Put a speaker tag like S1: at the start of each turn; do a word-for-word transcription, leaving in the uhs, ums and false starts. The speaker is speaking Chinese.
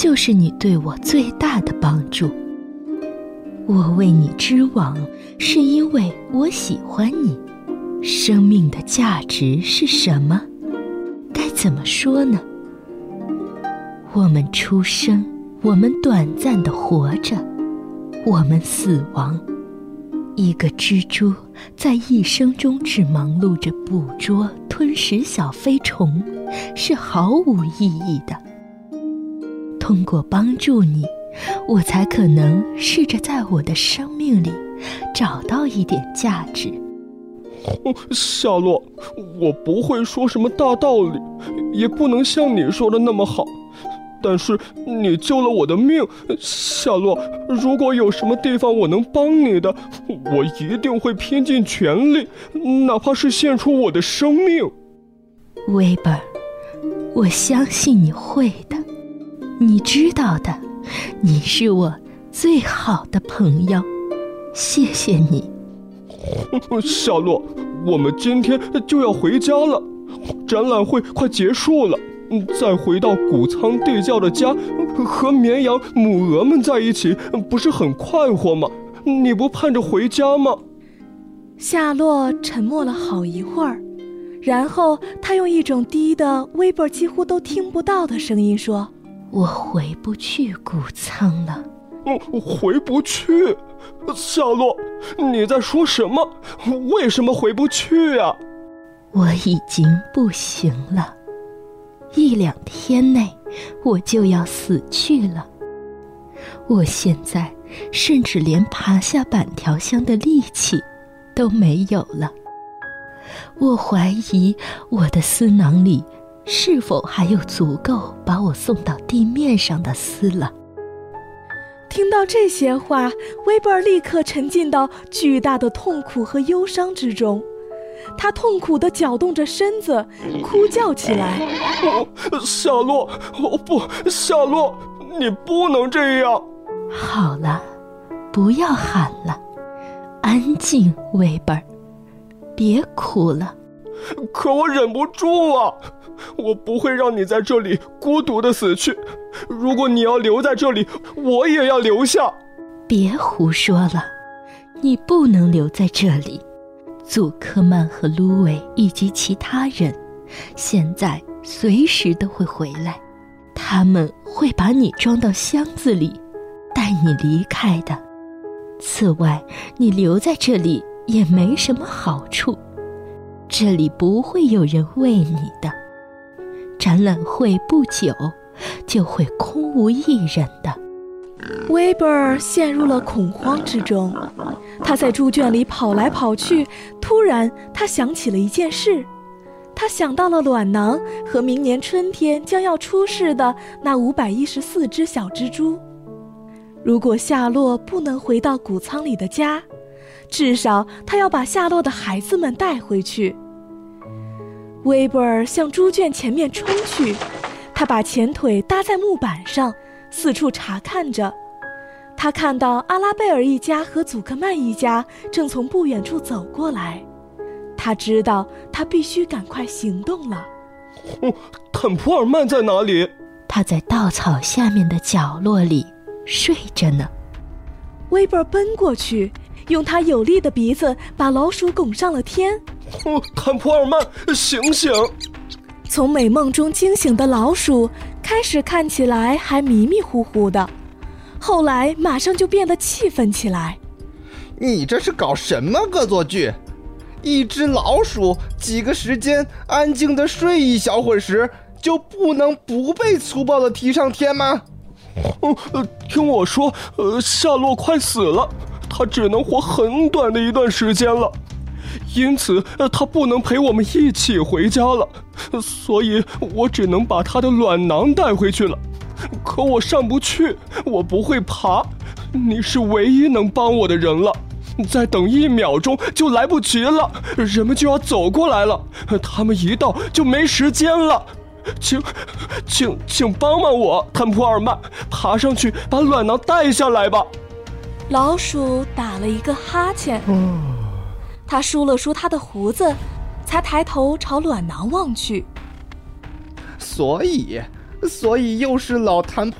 S1: 就是你对我最大的帮助。我为你织网，是因为我喜欢你。生命的价值是什么？该怎么说呢？我们出生，我们短暂地活着，我们死亡。一个蜘蛛在一生中只忙碌着捕捉、吞食小飞虫，是毫无意义的。通过帮助你，我才可能试着在我的生命里找到一点价值。
S2: 夏洛，我不会说什么大道理，也不能像你说的那么好，但是你救了我的命，夏洛，如果有什么地方我能帮你的，我一定会拼尽全力，哪怕是献出我的生命。
S1: 威伯，我相信你会的，你知道的，你是我最好的朋友，谢谢你。
S2: 夏洛，我们今天就要回家了，展览会快结束了，再回到谷仓地窖的家，和绵羊、母鹅们在一起，不是很快活吗？你不盼着回家吗？
S3: 夏洛沉默了好一会儿，然后他用一种低的威伯几乎都听不到的声音说：
S1: 我回不去谷仓了。
S2: 回不去？夏洛，你在说什么？为什么回不去啊？
S1: 我已经不行了，一两天内我就要死去了。我现在甚至连爬下板条箱的力气都没有了。我怀疑我的丝囊里是否还有足够把我送到地面上的丝了。
S3: 听到这些话，威伯立刻沉浸到巨大的痛苦和忧伤之中，他痛苦地搅动着身子，哭叫起来：
S2: 哦，夏洛，哦不，夏洛，你不能这样。
S1: 好了，不要喊了，安静，威伯，别哭了。
S2: 可我忍不住啊，我不会让你在这里孤独地死去，如果你要留在这里，我也要留下。
S1: 别胡说了，你不能留在这里。祖克曼和芦苇以及其他人现在随时都会回来，他们会把你装到箱子里，带你离开的。此外，你留在这里也没什么好处，这里不会有人喂你的。展览会不久就会空无一人的。
S3: 威伯陷入了恐慌之中，他在猪圈里跑来跑去，突然他想起了一件事，他想到了卵囊和明年春天将要出世的那五百一十四只小蜘蛛。如果夏洛不能回到谷仓里的家，至少他要把夏洛的孩子们带回去。威伯向猪圈前面冲去，他把前腿搭在木板上，四处查看着。他看到阿拉贝尔一家和祖克曼一家正从不远处走过来，他知道他必须赶快行动了。
S2: 哦，坦普尔曼在哪里？
S1: 他在稻草下面的角落里睡着呢。
S3: 威伯奔过去，用他有力的鼻子把老鼠拱上了天。
S2: 哦，坦普尔曼，醒醒！
S3: 从美梦中惊醒的老鼠开始看起来还迷迷糊糊的，后来马上就变得气愤起来。
S4: 你这是搞什么恶作剧？一只老鼠几个时间安静地睡一小会儿时，就不能不被粗暴地提上天吗？
S2: 呃呃，听我说，呃，夏洛快死了，他只能活很短的一段时间了。因此他不能陪我们一起回家了，所以我只能把他的卵囊带回去了。可我上不去，我不会爬，你是唯一能帮我的人了。再等一秒钟就来不及了，人们就要走过来了，他们一到就没时间了。请请请帮帮我，坦普尔曼，爬上去把卵囊带下来吧。
S3: 老鼠打了一个哈欠，他梳了梳他的胡子，才抬头朝卵囊望去。
S4: 所以所以又是老坦普